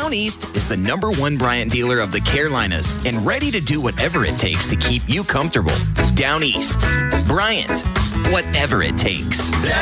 Down East is the #1 Bryant dealer of the Carolinas and ready to do whatever it takes to keep you comfortable. Down East. Bryant. Whatever it takes.